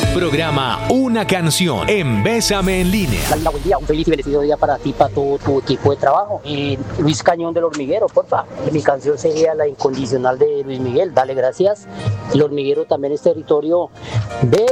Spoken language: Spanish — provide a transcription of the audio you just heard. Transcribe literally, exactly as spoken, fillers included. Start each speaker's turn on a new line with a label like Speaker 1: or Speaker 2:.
Speaker 1: Programa Una Canción en Bésame en Línea.
Speaker 2: Dale buen día, un feliz y bendecido día para ti, para todo tu equipo de trabajo. Y Luis Cañón del Hormiguero, porfa. Mi canción sería La Incondicional de Luis Miguel. Dale, gracias. El Hormiguero también es territorio de